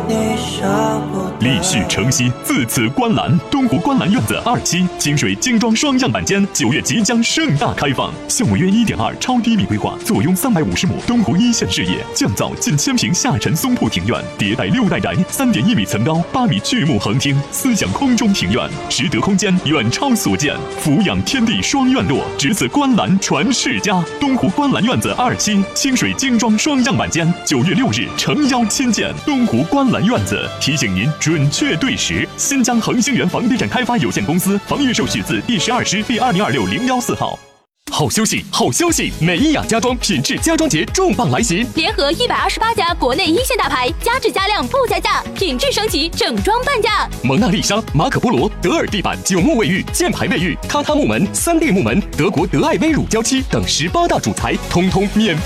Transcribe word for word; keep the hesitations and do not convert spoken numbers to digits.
立续承熙，自此观澜。东湖观澜院子二期清水精装双样板间九月即将盛大开放，项目约一点二超低密规划，坐拥三百五十亩东湖一线视野，降噪近千平下沉松铺庭院，迭代六代宅，三点一米层高，八米巨木横厅，思想空中庭院，实得空间远超所见，俯仰天地双院落，只此观澜传世家。东湖观澜院子二期清水精装双样板间，九月六日诚邀亲见。东湖观澜院子提醒您准确对时。新疆恒星源房地产开发有限公司房预售许字第十二师第二零二六零幺四号。好消息，好消息！美伊雅家装品质家装节重磅来袭， 联合一百二十八家国内一线大牌，加质加量不加价，品质升级，整装半价。 蒙娜丽莎、马可波罗、德尔地板、九木卫浴、箭牌卫浴、榻榻木门、三 D 木门、德国德艾薇乳胶漆等十八大主材，通通免。